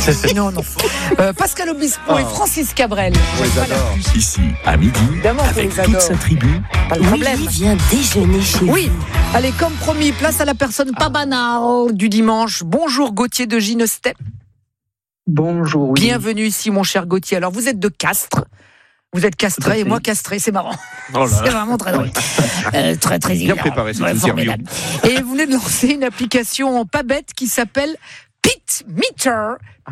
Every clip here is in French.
Non. Pascal Obispo et Francis Cabrel. On les adore. Ici, à midi, Évidemment qu'on avec les toute adore. sa tribu. Pas de problème. Willy vient déjeuner chez Oui, allez, comme promis, place à la personne pas banale du dimanche. Bonjour Gauthier de Ginestep. Bonjour. Oui. Bienvenue ici, mon cher Gauthier. Alors, vous êtes de Castres. Vous êtes castré et moi castré, c'est marrant. Oh là C'est là. vraiment très drôle. Très Bien hilarant. préparé cette Ouais, interview. formidable. Et vous venez de lancer une application pas bête qui s'appelle Pitmeter.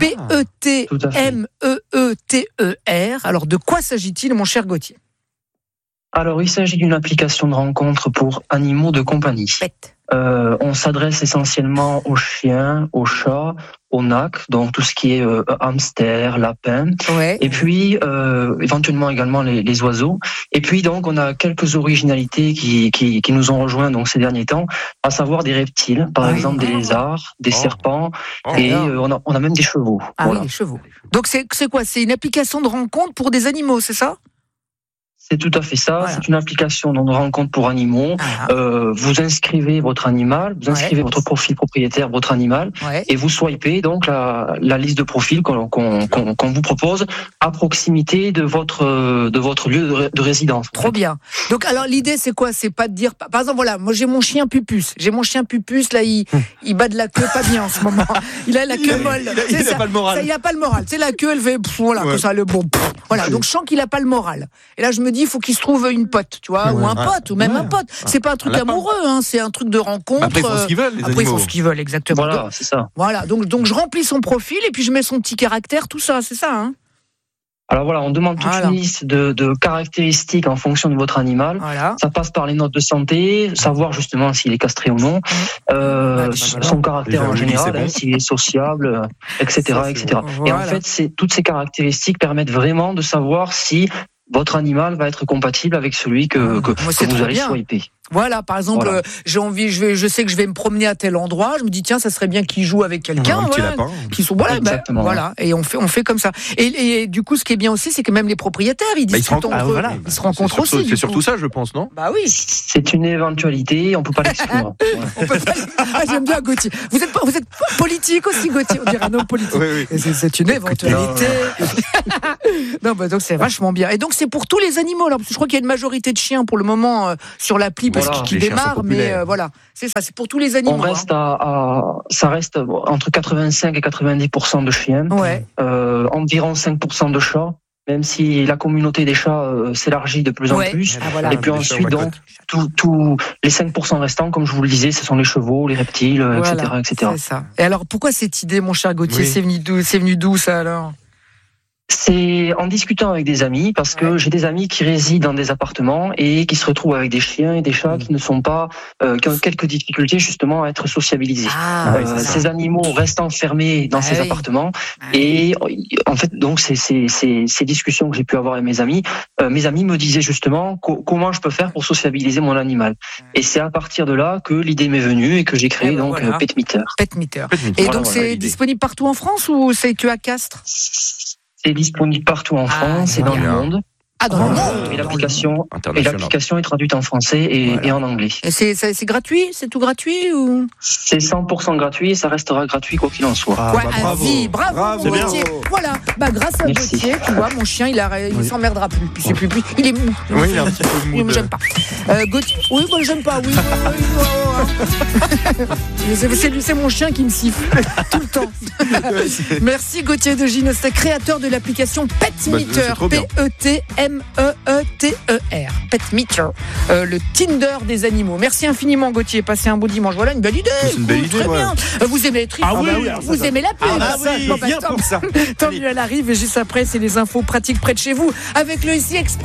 P-E-T-M-E-E-T-E-R. Alors, de quoi s'agit-il, mon cher Gauthier? Alors, il s'agit d'une application de rencontre pour animaux de compagnie. Bête. On s'adresse essentiellement aux chiens, aux chats, aux nacs, donc tout ce qui est hamster, lapin, Ouais. et puis éventuellement également les oiseaux. Et puis donc on a quelques originalités qui nous ont rejoints donc ces derniers temps, à savoir des reptiles, par exemple des lézards, des serpents, et on a même des chevaux. Ah Voilà. oui, les chevaux. Donc, c'est quoi? C'est une application de rencontre pour des animaux, c'est ça? C'est tout à fait ça. Voilà. C'est une application de rencontre pour animaux. Ah. Vous inscrivez votre animal, vous inscrivez Ouais. votre profil propriétaire, votre animal, Ouais. et vous swipez donc la liste de profils qu'on vous propose à proximité de votre lieu de résidence. Trop bien. Donc, alors, l'idée, c'est quoi? C'est pas de dire, par exemple, voilà, moi, j'ai mon chien Pupus. Là, il bat de la queue pas bien en ce moment. Il a la queue molle. Il C'est n'a ça. pas le moral. Ça, il a pas le moral. C'est la queue, elle fait, voilà, Ouais. que ça, le bon. Voilà. Donc, je sens qu'il a pas le moral. Et là, je me dis, il faut qu'il se trouve une pote, tu vois, ou un pote, ou même un pote. C'est pas un truc lapin. amoureux, hein. C'est un truc de rencontre. Après, ils font ce qu'ils veulent, les Après, ils animaux. font ce qu'ils veulent, exactement. Voilà, Donc, c'est ça. voilà. Donc, je remplis son profil et puis je mets son petit caractère, tout ça, c'est ça, hein. Alors voilà, on demande toute Voilà. une liste de caractéristiques en fonction de votre animal. Voilà. Ça passe par les notes de santé, savoir justement s'il est castré ou non, son caractère Déjà, en oui, général, c'est bon. s'il est sociable, etc., Ça, c'est etc. bon. Et en Voilà. fait, toutes ces caractéristiques permettent vraiment de savoir si votre animal va être compatible avec celui que Moi, c'est vous trop allez bien. swiper. Voilà, par exemple, Voilà. j'ai envie, je sais que je vais me promener à tel endroit, je me dis tiens, ça serait bien qu'il joue avec quelqu'un, Un petit voilà, lapin. qui sont voilà, Exactement, voilà, et on fait comme ça. Et du coup, ce qui est bien aussi, c'est que même les propriétaires, ils Bah, ils se discutent rencontrent. entre eux, Voilà. ils se rencontrent C'est surtout- aussi. du C'est surtout coup. ça, je pense, non? Bah oui. C'est une éventualité, on peut pas l'exclure. Ouais. On peut pas... Ah, j'aime bien Gauthier. Vous êtes politique aussi, Gauthier. On dirait un homme politique. Oui. Et c'est une éventualité. Non, bah donc c'est vachement bien. Et donc c'est pour tous les animaux, là, parce que je crois qu'il y a une majorité de chiens pour le moment sur l'appli parce Voilà. qu'ils Les chiens sont démarrent, mais populaires. voilà, c'est ça, c'est pour tous les animaux. On reste ça reste entre 85 et 90% de chiens, Ouais. environ 5% de chats, même si la communauté des chats s'élargit de plus en Ouais. plus. Ah, voilà. Et puis Les chats, ensuite, ouais, donc, tous les 5% restants, comme je vous le disais, ce sont les chevaux, les reptiles, Voilà, etc. c'est ça. Et alors, pourquoi cette idée, mon cher Gauthier, Oui. c'est venu d'où ça alors? C'est en discutant avec des amis, parce que Ouais. j'ai des amis qui résident dans des appartements et qui se retrouvent avec des chiens et des chats qui ne sont pas, qui ont quelques difficultés justement à être sociabilisés. Ah, ouais, c'est ça. Ces animaux restent enfermés dans Ah ces oui. appartements. Ah oui. Et en fait, donc ces discussions que j'ai pu avoir avec mes amis me disaient justement comment je peux faire pour sociabiliser mon animal. Et c'est à partir de là que l'idée m'est venue et que j'ai créé Eh ben donc voilà. Petmeter. Petmeter. Petmeter. Et Voilà, donc voilà c'est l'idée. disponible partout en France ou c'est que à Castres? C'est disponible partout en France et dans le bien. monde. Ah, dans le monde. Et l'application International. est traduite en français et en anglais. Et c'est gratuit? C'est tout gratuit ou? C'est 100% gratuit et ça restera gratuit quoi qu'il en soit. Ah, Ouais, bah, à bravo. vie. Bravo, C'est bien. Gauthier. Voilà. Bah, grâce à Merci. Gauthier, tu vois, mon chien, il s'emmerdera plus. Puis c'est plus, il est mou. Oui, il est un petit peu Oui, mou. mais j'aime pas. Gauthier, oui, moi j'aime pas. Oui, c'est mon chien qui me siffle tout le temps. Merci Gauthier de Ginestep, créateur de l'application Petmeter. c'est trop bien. Petmeter. Petmeter. Le Tinder des animaux. Merci infiniment Gauthier. Passez un beau dimanche. Voilà une belle idée. C'est une belle Cool, idée, très ouais. bien. Vous aimez les tripes? Ah oui, vous aimez la pub? Ah bah oui, Bon, bah, viens tant- pour ça. Tant mieux, elle arrive. Et juste après, c'est les infos pratiques près de chez vous avec le ici Express.